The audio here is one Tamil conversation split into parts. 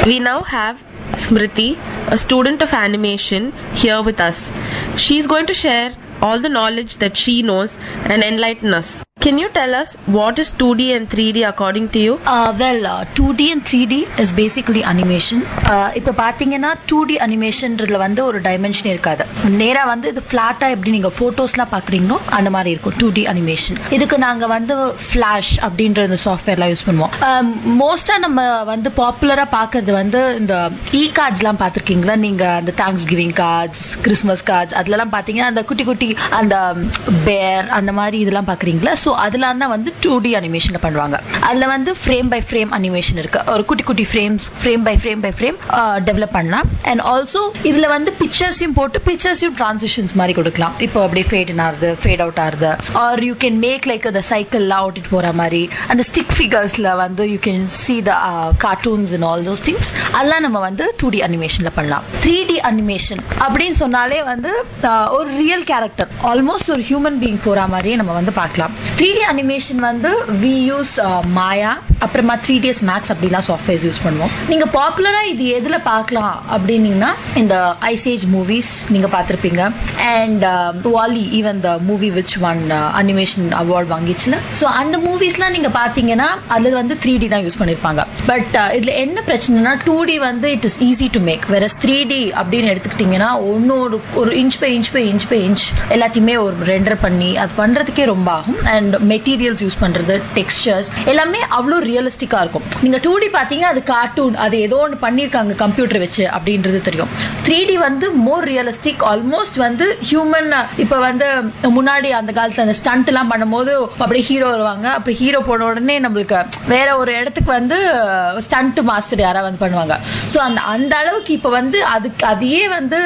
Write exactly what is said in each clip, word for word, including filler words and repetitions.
We now have Smriti, a student of animation, here with us. She's going to share all the knowledge that she knows and enlighten us. Can you tell us what is two D and three D according to you? Uh, well, uh, two D and three D is basically animation. இப்போ பார்த்தீங்கன்னா டூ டி அனிமேஷன்ல வந்து ஒரு டைமென்ஷன் இருக்காது. நேராக வந்து இது ஃபிளாட்டா எப்படி நீங்க போட்டோஸ்லாம் பாக்குறீங்களோ அந்த மாதிரி இருக்கும் டூ டி அனிமேஷன். இதுக்கு நாங்க வந்து ஃபிளாஷ் அப்படின்ற இந்த சாஃப்ட்வேர்லாம் யூஸ் பண்ணுவோம். மோஸ்டா நம்ம வந்து பாப்புலரா பாக்குறது வந்து இந்த இ கார்ட்ஸ்லாம் பார்த்துருக்கீங்களா நீங்க? அந்த thanks giving cards, Christmas cards அதுலலாம் பாத்தீங்கன்னா அந்த குட்டி குட்டி அந்த பேர் அந்த மாதிரி இதெல்லாம் பாக்குறீங்களா? ஸோ அதெல்லாம் தான் வந்து டூ டி அனிமேஷன் பண்ணுவாங்க. அதுல வந்து ஃப்ரேம் பை ஃப்ரேம் அனிமேஷன் இருக்கு. ஒரு குட்டி குட்டி frame frame by frame by frame develop பண்ணலாம். அண்ட் ஆல்சோ இதுல வந்து பிக்சர்ஸையும் போட்டு பிக்சர்ஸையும் டிரான்சிஷன்ஸ் மாதிரி கொடுக்கலாம். இப்போ அப்படியே ஃபேட் இன் ஆகுது, ஃபேட் அவுட் ஆகுது. Are you can make like அந்த சைக்கிள்லாம் ஓட்டிட்டு போற மாதிரி அந்த ஸ்டிக் ஃபிகர்ஸ்ல வந்து you can see the cartoons and all those things. அதெல்லாம் நம்ம வந்து டூ டி அனிமேஷன்ல பண்ணலாம். த்ரீ டி அனிமேஷன் அப்படின்னு சொன்னாலே வந்து ஒரு ரியல் கேரக்டர் ஆல்மோஸ்ட் ஒரு ஹியூமன் பீயிங் போற மாதிரியே நம்ம வந்து பார்க்கலாம். த்ரீ டி அனிமேஷன் வந்து வி யூஸ் மாயா, அப்புறமா த்ரீ டிஎஸ் மேக்ஸ் அப்படிலாம் சாஃப்ட்வேர்ஸ் யூஸ் பண்ணுவோம். நீங்க பாப்புலரா இது எதுல பார்க்கலாம் அப்படின்னீங்கன்னா இந்த ஐசேஜ் மூவிஸ் நீங்க பார்த்திருப்பீங்க. And Vaali even the movie which one animation award வாங்கிச்சுல. So அந்த மூவிஸ்லாம் நீங்க பாத்தீங்கன்னா அதுல வந்து த்ரீ டி தான் யூஸ் பண்ணிருப்பாங்க. பட் இதுல என்ன பிரச்சனைனா டூ டி வந்து it is easy to make. வேற த்ரீ டி அப்படின்னு எடுத்துக்கிட்டீங்கன்னா ஒன்னொரு ஒரு inch by inch by inch by inch எல்லாத்தையுமே ஒரு ரெண்டர் பண்ணி அது பண்றதுக்கே ரொம்ப ஆகும். அண்ட் மெட்டீரியல்ஸ் யூஸ் பண்றது, டெக்ஸ்சர்ஸ் எல்லாமே அவ்வளோ ரியலிஸ்டிக்கா இருக்கும். நீங்க டூ டி பாத்தீங்கன்னா அது கார்ட்டூன், அது ஏதோ ஒன்று பண்ணிருக்காங்க கம்ப்யூட்டர் வச்சு அப்படின்றது தெரியும். த்ரீ டி வந்து மோர் ரியலிஸ்டிக், ஆல்மோஸ்ட் வந்து ஹியூமன். இப்ப வந்து முன்னாடி அந்த காலத்துல அந்த ஸ்டண்ட் எல்லாம் பண்ணும்போது அப்படியே ஹீரோ வருவாங்க, அப்படி ஹீரோ போன உடனே நம்மளுக்கு வேற ஒரு இடத்துக்கு வந்து ஸ்டண்ட் மாஸ்டர் யாராவது வந்து பண்ணுவாங்க. ஸோ அந்த அந்த அளவுக்கு இப்ப வந்து அதுக்கு அதையே வந்து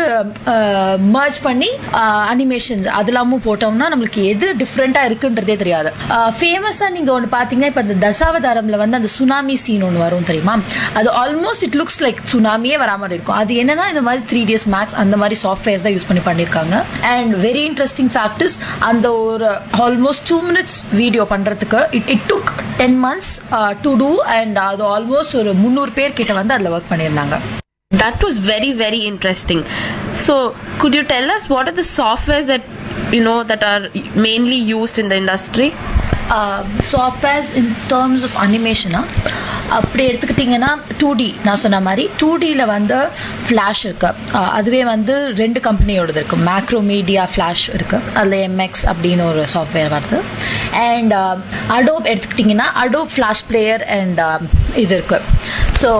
மர்ஜ் பண்ணி அனிமேஷன் அதெல்லாமும் போட்டோம்னா நம்மளுக்கு எது டிஃப்ரெண்டா இருக்குன்றதே தெரியாது. ஃபேமஸா நீங்க ஒன்று பாத்தீங்கன்னா இப்ப இந்த தசாவதாரம்ல வந்து அந்த சுனாமி சீன் ஒன்று வரும் தெரியுமா? அது ஆல்மோஸ்ட் இட் லுக்ஸ் லைக் சுனாமியே வராமல் இருக்கும். அது என்னன்னா இந்த மாதிரி த்ரீ டிஎஸ் மேக்ஸ் அந்த மாதிரி சாஃப்ட்வேர்ஸ் தான் யூஸ் பண்ணி பண்ணிருக்காங்க. And very interesting fact is அந்த ஒரு ஆல்மோஸ்ட் டூ மினிட்ஸ் வீடியோ பண்றதுக்கு it it took ten months to two. And அது ஆல்மோஸ்ட் ஒரு முந்நூறு பேர் கிட்ட வந்து அதுல ஒர்க் பண்ணியிருந்தாங்க. That was very very interesting. So could you tell us what are the software that you know that are mainly used in the industry? Softwares in terms of அனிமேஷனா அப்படி எடுத்துக்கிட்டிங்கன்னா டூ டி நான் சொன்ன மாதிரி டூ டியில் வந்து ஃப்ளாஷ் இருக்கு. அதுவே வந்து ரெண்டு கம்பெனியோடது இருக்கு. மேக்ரோ மீடியா ஃப்ளாஷ் இருக்கு, அதில் எம்எக்ஸ் அப்படின்னு ஒரு சாஃப்ட்வேர் வருது. அண்ட் அடோப் எடுத்துக்கிட்டிங்கன்னா அடோப் ஃப்ளாஷ் பிளேயர் அண்ட் இது இருக்கு. ஸோ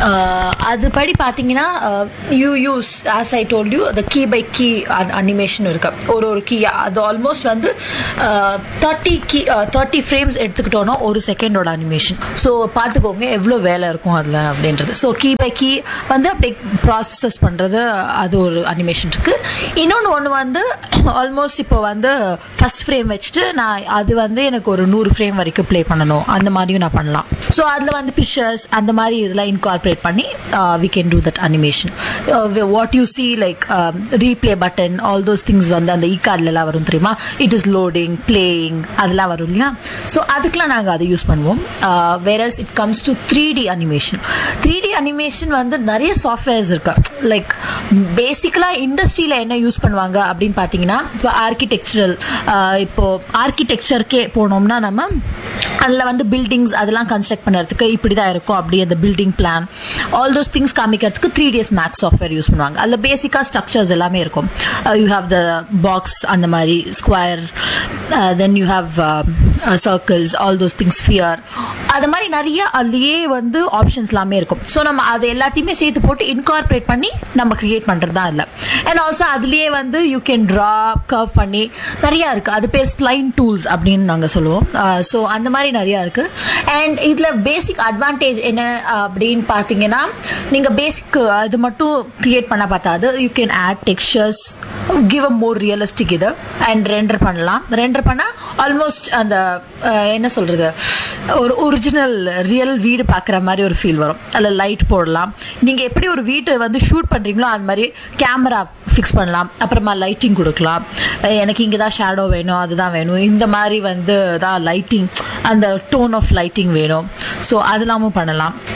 அதுபடி பார்த்தீங்கன்னா you use as I told you the key by key animation இருக்கு. ஒரு ஒரு கீ அது ஆல்மோஸ்ட் வந்து தேர்ட்டி கீ தேர்ட்டி ஃப்ரேம்ஸ் எடுத்துக்கிட்டோன்னா ஒரு செகண்டோட அனிமேஷன். ஸோ பார்த்துக்கோங்க எவ்வளோ வேலை இருக்கும் அதில் அப்படின்றது. ஸோ கீ பை கீ வந்து அப்படியே ப்ராசஸ் பண்ணுறது அது ஒரு அனிமேஷன் இருக்கு. இன்னொன்று ஒன்று வந்து ஆல்மோஸ்ட் இப்போ வந்து ஃபர்ஸ்ட் ஃப்ரேம் வச்சுட்டு நான் அது வந்து எனக்கு ஒரு நூறு ஃப்ரேம் வரைக்கும் ப்ளே பண்ணணும் அந்த மாதிரியும் நான் பண்ணலாம். ஸோ அதில் வந்து பிக்சர்ஸ் அந்த மாதிரி இதெல்லாம் இன்கார்பரேட் பண்ணி we can do that animation. What you see like replay button all those things வந்து அந்த இ கார்ட்லாம் வரும் தெரியுமா? இட் இஸ் லோடிங் பிளேயிங் அதெல்லாம் வரும் இல்லையா? ஸோ அதுக்கெல்லாம் நாங்கள் அதை யூஸ் பண்ணுவோம். Various it comes to three D animation. Three D animation வந்து நிறைய சாஃப்ட்வேர்ஸ் இருக்கு. லைக் பேசிக்கலா இண்டஸ்ட்ரியில என்ன யூஸ் பண்ணுவாங்க அப்படின்னு பாத்தீங்கன்னா இப்போ ஆர்கிடெக்சரல் இப்போ ஆர்கிடெக்சருக்கே போனோம்னா நம்ம அதில் வந்து பில்டிங்ஸ் அதெல்லாம் கன்ஸ்ட்ரக்ட் பண்ணுறதுக்கு இப்படி தான் இருக்கும் அப்படி அந்த building plan all those things காமிக்கிறதுக்கு three DS maths software use பண்ணுவாங்க. அதில் பேசிக்காக ஸ்ட்ரக்சர்ஸ் எல்லாமே இருக்கும். யூ ஹாவ் த பாக்ஸ் அந்த மாதிரி square, then you have circles all those things sphere அது மாதிரி நிறைய அதுலேயே வந்து ஆப்ஷன்ஸ் எல்லாமே இருக்கும். ஸோ நம்ம அது எல்லாத்தையுமே சேர்த்து போட்டு இன்கார்பரேட் பண்ணி நம்ம கிரியேட் பண்ணுறது தான் இல்லை. அண்ட் ஆல்சோ அதுலேயே வந்து யூ கேன் ட்ரா கர்வ் பண்ணி நிறையா இருக்குது. அது பேர் ஸ்ப்ளைன் டூல்ஸ் அப்படின்னு நாங்கள் சொல்லுவோம். ஸோ அந்த மாதிரி நிறையா இருக்கு. அண்ட் இதில் பேசிக் அட்வான்டேஜ் என்ன அப்படின்னு பார்த்தீங்கன்னா நீங்கள் பேசிக் இது மட்டும் கிரியேட் பண்ண பார்த்தாது. You can add textures, give a more realistic இது அண்ட் ரெண்டர் பண்ணலாம். ரெண்டர் பண்ணால் ஆல்மோஸ்ட் அந்த என்ன சொல்றது ஒரு ஒரிஜினல் ரியல் வீடு பார்க்குற மாதிரி ஒரு ஃபீல் வரும். அதில் லைட் போடலாம். நீங்கள் எப்படி ஒரு வீட்டை வந்து ஷூட் பண்ணுறீங்களோ அது மாதிரி கேமரா ஃபிக்ஸ் பண்ணலாம். அப்புறமா லைட்டிங் கொடுக்கலாம். எனக்கு இங்கே தான் ஷேடோ வேணும், அதுதான் வேணும், இந்த மாதிரி வந்து தான் லைட்டிங் அந்த டோன் ஆஃப் லைட்டிங் வேணும். ஸோ அதெல்லாமும் பண்ணலாம்.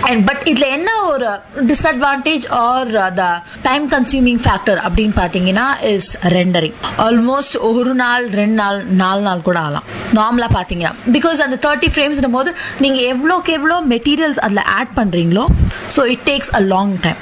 அண்ட் பட் இதுல என்ன ஒரு disadvantage R the time consuming factor அப்படின்னு பாத்தீங்கன்னா இஸ் ரெண்டரிங். ஆல்மோஸ்ட் ஒரு நாள் ரெண்டு நாள் நாலு நாள் கூட ஆகலாம் நார்மலா பாத்தீங்கன்னா. பிகாஸ் அந்த தேர்ட்டி ஃப்ரேம்ஸ் போது நீங்க எவ்வளோக்கு எவ்வளோ மெட்டீரியல்ஸ் அதுல ஆட் பண்றீங்களோ so it takes a long time.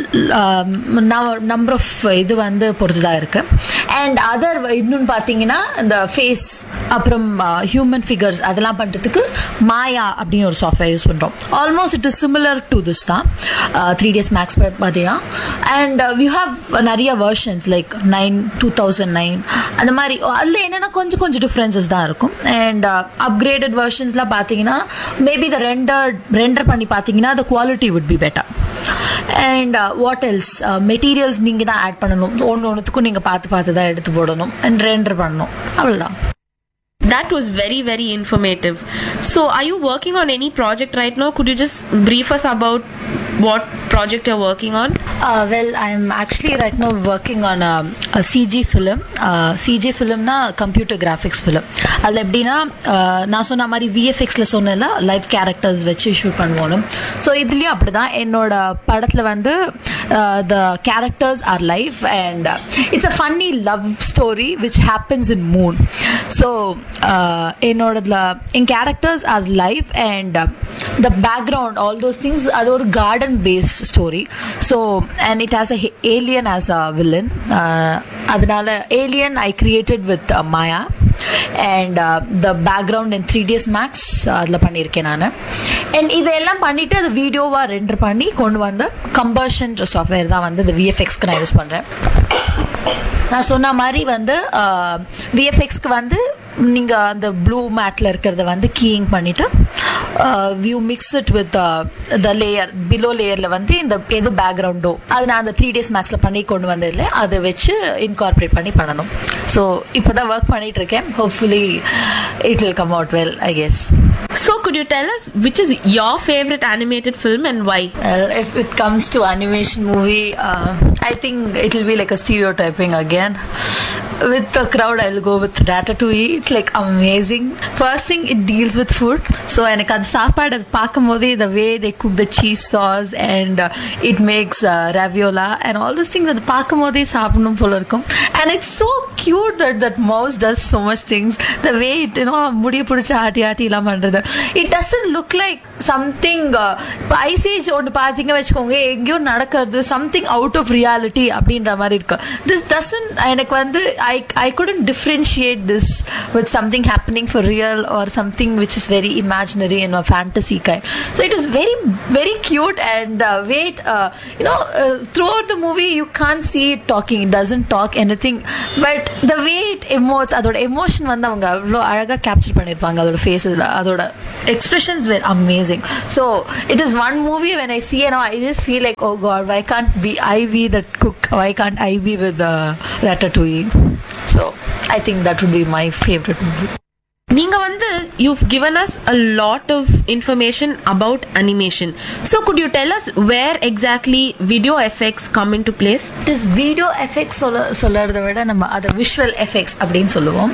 Number of இது வந்து பொறுத்துதான் இருக்கு. அண்ட் அதர் இன்னொன்னு பாத்தீங்கன்னா இந்த ஃபேஸ் அப்புறம் ஹியூமன் ஃபிகர்ஸ் அதெல்லாம் பண்றதுக்கு மாயா அப்படின்னு ஒரு சாஃப்ட்வேர் யூஸ் பண்றோம். Almost it is similar to this தான் த்ரீ டேஸ் மேக்ஸ் பாத்தீங்கன்னா. அண்ட் வி ஹாவ் நிறைய versions like nine two thousand nine அந்த மாதிரி. அதுல என்னன்னா கொஞ்சம் கொஞ்சம் டிஃபரன்சஸ் தான் இருக்கும். அண்ட் அப்கிரேடட் வெர்ஷன்ஸ்லாம் பாத்தீங்கன்னா மேபி த ரெண்டர் ரெண்டர் பண்ணி பாத்தீங்கன்னா the quality would be better. And uh, what else? Materials நீங்க தான் ஆட் பண்ணணும். ஒன்னு ஒன்னுத்துக்கும் நீங்க பார்த்து பார்த்து தான் எடுத்து போடணும் அண்ட் ரெண்டர் பண்ணணும். அவ்வளவுதான். That was very, very informative. So, are you working on any project right now? Could you just brief us about what project you're working on? Uh, well, I'm actually right now working on a, a C G film. Uh, C G film na computer graphics film. அது எப்படின்னா நான் சொன்ன மாதிரி V F X ல சொன்னல லைவ் கேரக்டர்ஸ் வச்சு ஷூட் பண்ணுவோம். ஸோ இதுலயும் அப்படிதான் என்னோட படத்துல வந்து the characters are live and uh, it's a funny love story which happens in Moon. So uh, என்னோடதுல N characters are live and uh, the background all those things அது ஒரு garden based story. So and it has a alien as a villain. Uh, அதனால alien I created with uh, Maya and uh, the background in three D Max அதுல பண்ணிருக்கேன் நான். அண்ட் இதெல்லாம் பண்ணிட்டு அது வீடியோவா ரெண்டர் பண்ணி கொண்டு வந்த கம்பர்ஷன் சாஃப்ட்வேர் தான் வந்து இந்த V F X க்கு நான் யூஸ் பண்றேன். நான் சொன்ன மாதிரி வந்து V F X க்கு வந்து நீங்க அந்த ப்ளூ மேட்ல இருக்கிறத வந்து கீயிங் பண்ணிட்டு you mix it with the layer below லேயர்ல வந்து இந்த எது பேக்ரவுண்டோ அது நான் அந்த த்ரீ டேஸ் மேக்ஸ்ல பண்ணி கொண்டு வந்ததுல அதை வச்சு இன்கார்பரேட் பண்ணி பண்ணணும். ஸோ இப்போதான் ஒர்க் பண்ணிட்டு இருக்கேன். Hopefully it will come out well I guess. So, could you tell us which is your favorite animated film and why? Well, if it comes to animation movie, uh, I think it will be like a stereotyping again. With the crowd, I'll go with Ratatouille. It's like amazing. First thing, it deals with food. So, எனக்கு அது சாப்பாடு அது பார்க்கும்போதே the way they cook the cheese sauce and uh, it makes uh, raviola and all those things அது பார்க்கும்போதே சாப்பிடணும் போல இருக்கும். And it's so cute that that mouse does so much things. The way it, you know, முடிய பிடிச்ச ஆட்டி ஆட்டி எல்லாம் பண்றது. It doesn't look like something இப்போ ஐசேஜ் ஒன்று பார்த்தீங்க வச்சுக்கோங்க எங்கேயோ நடக்கிறது something out of reality அப்படின்ற மாதிரி இருக்கு. This doesn't எனக்கு வந்து I I couldn't differentiate this with something happening for real or something which is very imaginary and a fantasy kind. So it was very very cute and uh, wait uh, you know uh, throughout the movie you can't see it talking. It doesn't talk anything but the way it emotes அதோட எமோஷன் வந்து அவங்க அவ்வளோ அழகா கேப்சர் பண்ணிருப்பாங்க. அதோட ஃபேஸஸ்ல அதோட expressions were amazing. So it is one movie when I see it now I just feel like oh god why can't be I be that cook, why can't I be with the uh, Ratatouille. So I think that would be my favorite movie. நீங்க வந்து you've given us a lot of information about animation. So could you tell us where exactly video effects come into place? This video effects சொல்ல சொல்றத விட நம்ம அத visual effects அப்படினு சொல்லுவோம்.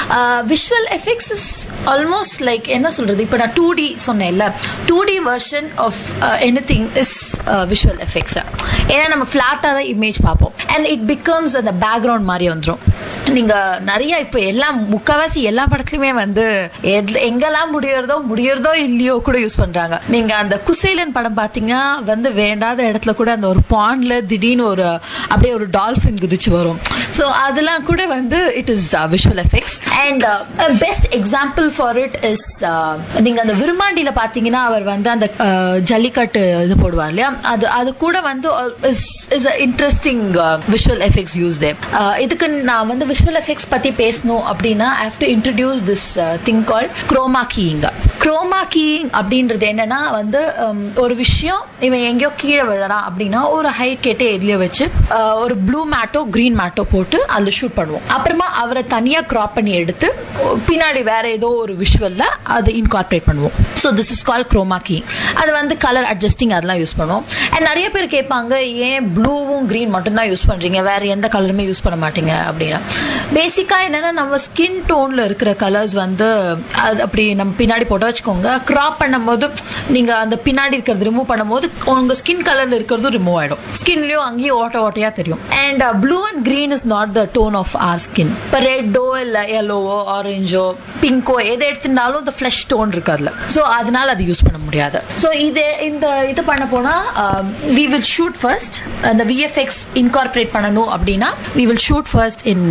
Visual effects is almost like என்ன சொல்றது இப்போ நான் டூ டி சொன்னேன்ல two D version of uh, anything is uh, visual effects. ஏன்னா நம்ம ஃபிளாட்டா தான் இமேஜ் பார்ப்போம் and it becomes அந்த பேக்ரவுண்ட் மாதிரி வந்துரும். நீங்க நிறைய இப்போ எல்லாம் முக்காவாசி எல்லா படத்துலயுமே வந்து எங்கெல்லாம் முடியறதோ முடியறதோ இல்லையோ கூட யூஸ் பண்றாங்க. நீங்க அந்த குசேலன் படம் பாத்தீங்கன்னா வந்து வேண்டாத இடத்துல கூட அந்த ஒரு பாண்ட்ல திடீர்னு ஒரு அப்படியே ஒரு டால்பின் குதிச்சு வரும். ஸோ அதெல்லாம் கூட வந்து it is visual effects and best example for it is நீங்க அந்த விருமாண்டியில பாத்தீங்கன்னா அவர் வந்து அந்த ஜல்லிக்கட்டு இது போடுவார் இல்லையா அது அது கூட வந்து is interesting visual effects use them. இதுக்கு நான் வந்து விஷுவல் எஃபெக்ட்ஸ் பத்தி பேசணும் அப்படின்னா I have to introduce this thing called chroma keying. Chroma keying அப்படின்றது என்னன்னா வந்து ஒரு விஷயம் இவன் எங்கேயோ கீழே விழறான் அப்படின்னா ஒரு ஹைட் கேட்டே எதிலே வச்சு ஒரு ப்ளூ மேட்டோ கிரீன் மேட்டோ போட்டு அதுல ஷூட் பண்ணுவோம். அப்புறமா அவரை தனியா கிராப் பண்ணி எடுத்து பின்னாடி வேற ஏதோ ஒரு விஷுவல்ல அதை இன்கார்பரேட் பண்ணுவோம். So this is call chroma keying. அது வந்து கலர் அட்ஜஸ்டிங் அதெல்லாம் யூஸ் பண்ணுவோம். அண்ட் நிறைய பேர் கேட்பாங்க ஏன் ப்ளூவும் கிரீன் மட்டும் தான் யூஸ் பண்றீங்க வேற எந்த கலருமே யூஸ் பண்ண மாட்டீங்க அப்படின்னா பேசிக்கா என்னன்னா நம்ம ஸ்கின் டோன்ல இருக்கிற கலர்ஸ் வந்து அப்படி நம்ம பின்னாடி போட்டு வச்சுக்கோங்க. கிராப் பண்ணும் போது நீங்க அந்த பின்னாடி இருக்கிறது ரிமூவ் பண்ணும்போது உங்க ஸ்கின் கலர்ல இருக்கிறது ரிமூவ் ஆயிடும். ஸ்கின்லயும் அங்கேயும் ஓட்ட ஓட்டையா தெரியும். And blue and green is not the tone of R skin. இப்போ ரெட்டோ இல்ல எல்லோவோ ஆரஞ்சோ பிங்கோ எதை எடுத்திருந்தாலும் இந்த ஃபிளஷ் டோன் இருக்கு அதுல. ஸோ அதனால அது யூஸ் பண்ண முடியாது. ஸோ இது இந்த இது பண்ண போனா வி வில் ஷூட் ஃபர்ஸ்ட். அந்த விஎஃப்எக்ஸ் இன்கார்பரேட் பண்ணணும் அப்படின்னா we will shoot first in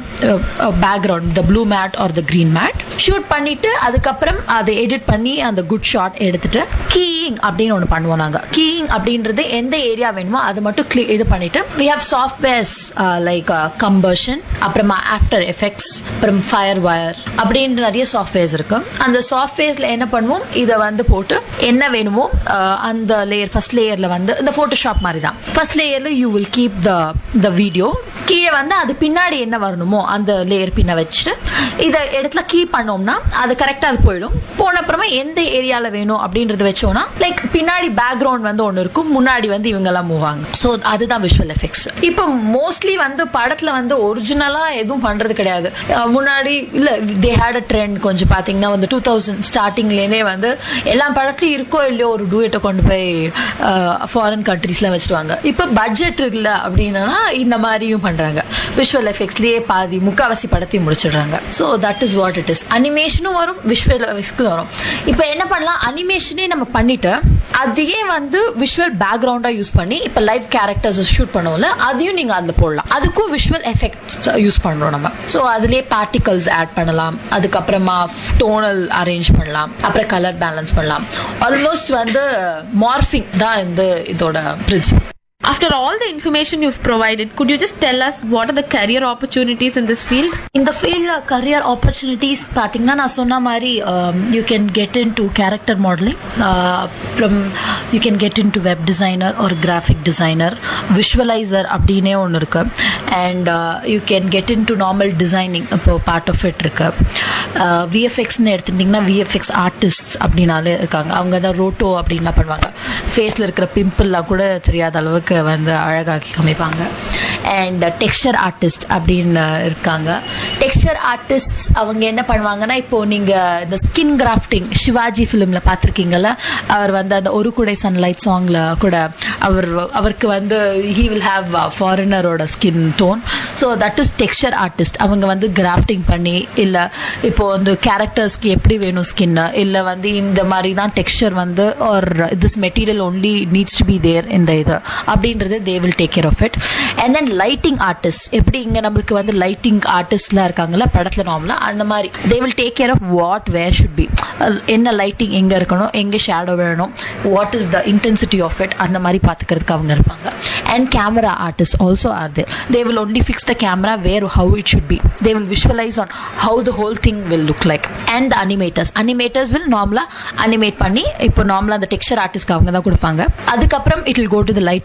background the blue mat R the green mat. Shoot பண்ணிட்டு அதுக்கப்புறம் அதை எடிட் பண்ணி அந்த குட் ஷாட் எடுத்துட்டு கீயிங் அப்படின்னு ஒன்று பண்ணுவோம் நாங்க. கீயிங் அப்படின்றது எந்த ஏரியா வேணுமோ அது மட்டும் இது பண்ணிட்டு we have softwares uh, like uh, Combustion, அப்புறமா ஆஃப்டர் எஃபெக்ட்ஸ், அப்புறம் ஃபயர் வயர் அப்படின்ற நிறைய சாஃப்ட்வேர்ஸ் இருக்கு. அந்த சாஃப்ட்வேர்ஸ்ல என்ன பண்ணுவோம், இதை வந்து போட்டு என்ன வேணுமோ அந்த லேயர் ஃபர்ஸ்ட் லேயர்ல வந்து இந்த போட்டோஷாப் மாதிரி தான். First லேயர்ல you will keep the the video. கீழே வந்து அது பின்னாடி என்ன வரணுமோ அந்த லேயர் பின்ன வச்சுட்டு இதை இடத்துல கீப் பண்ணோம்னா அது கரெக்டா அது போயிடும். போன அப்புறமா எந்த ஏரியால வேணும் அப்படின்றத வச்சோம்னா லைக் பின்னாடி பேக்ரவுண்ட் வந்து ஒன்னு இருக்கும், முன்னாடி வந்து இவங்க எல்லாம் மூவ் ஆகும். ஸோ அதுதான் விஷுவல் எஃபெக்ட்ஸ். இப்போ மோஸ்ட்லி வந்து படத்துல வந்து ஒரிஜினலா எதுவும் பண்றது கிடையாது. முன்னாடி இல்ல தே ஹேட் அ ட்ரெண்ட் கொஞ்சம் பாத்தீங்கன்னா வந்து டூ தௌசண்ட் ஸ்டார்டிங்லேயே வந்து எல்லா படத்துலயும் இருக்கோ இல்லையோ ஒரு டூயட்டை கொண்டு போய் ஃபாரின் கண்ட்ரீஸ்ல வச்சுடுவாங்க. இப்போ பட்ஜெட் இல்ல அப்படின்னா இந்த மாதிரியும் பண்றாங்க. விஷுவல் எஃபெக்ட்ஸ்லயே பாதி முக்காவாசி படத்தையும் முடிச்சிடுறாங்க. So that is what it is. அனிமேஷனும் வரும், விஷுவல் எஃபெக்ட்ஸ்க்கும் வரும். இப்போ என்ன பண்ணலாம், அனிமேஷனே நம்ம பண்ணிட்டு அதையே வந்து விஷுவல் பேக்ரவுண்டா யூஸ் பண்ணி இப்ப லைவ் கேரக்டர்ஸ் ஷூட் பண்ணுவோம்ல அதையும் நீங்க அதுல போடலாம். அதுக்கும் விஷுவல் எஃபெக்ட்ஸ் யூஸ் பண்றோம் நம்ம. சோ அதுலயே பார்ட்டிகல்ஸ் ஆட் பண்ணலாம், அதுக்கப்புறமா டோனல் அரேஞ்ச் பண்ணலாம், அப்புறம் கலர் பேலன்ஸ் பண்ணலாம். ஆல்மோஸ்ட் வந்து மார்பிங் தான் இந்த இதோட principal. After all the information you've provided, could you just tell us what are the career opportunities in this field? இந்த ஃபீல்ட்ல கரியர் ஆப்பர்ச்சுனிட்டிஸ் பாத்தீங்கன்னா நான் சொன்ன மாதிரி you can get in to character modelling, அப்புறம் you can get in to web designer ஒரு கிராஃபிக் டிசைனர், விஷுவலைசர் அப்படின்னே ஒன்று இருக்கு. And you can get in to normal designing, இப்போ பார்ட் ஆஃப் இட் இருக்கு. விஎஃப்எக்ஸ்ன்னு எடுத்துட்டீங்கன்னா விஎஃப்எக்ஸ் ஆர்டிஸ்ட் அப்படின்னாலே இருக்காங்க. அவங்க தான் ரோட்டோ அப்படின்லாம் பண்ணுவாங்க. ஃபேஸ்ல இருக்கிற பிம்பிள்லாம் கூட தெரியாத அளவுக்கு வந்து அழகாக்கி காமிப்பாங்க. அண்ட் டெக்ஸ்சர் ஆர்டிஸ்ட் அப்படின்னு இருக்காங்க. டெக்ஸ்சர் ஆர்டிஸ்ட் அவங்க என்ன பண்ணுவாங்கன்னா இப்போ நீங்க இந்த ஸ்கின் கிராஃப்டிங் சிவாஜி பிலிம்ல பாத்திருக்கீங்கல்ல, அவர் வந்து அந்த ஒரு குடை சன்லைட் சாங்ல கூட அவர் அவருக்கு வந்து he will have ஃபாரினரோட skin tone. So that is texture artist. அவங்க வந்து கிராஃப்டிங் பண்ணி இல்ல இப்போ வந்து கேரக்டர்ஸ்க்கு எப்படி வேணும் ஸ்கின், இல்ல வந்து இந்த மாதிரி தான் டெக்ஸ்சர் வந்து ஒரு this material only needs to be there இந்த இது அப்படின்றது they will take care of it. And then lighting artist, எப்படி இங்க நம்மளுக்கு வந்து லைட்டிங் ஆர்டிஸ்ட்லாம் இருக்காங்கல்ல படத்துல நார்மலா அந்த மாதிரி they will take care of what where should be, என்ன லைட்டிங் எங்க இருக்கணும், எங்க ஷேடோ வேணும், what is the intensity of it, அந்த மாதிரி பாத்துக்கிறதுக்கு அவங்க இருப்பாங்க. And camera artist also R there. They will only fix the camera where how it should be. They will visualise on how the whole thing will look like. And the animators animators will நார்மலா அனிமேட் பண்ணி இப்போ நார்மலா அந்த டெக்ஸ்சர் ஆர்டிஸ்ட்க்கு அவங்க தான் கொடுப்பாங்க. அதுக்கப்புறம் it will go to the lighting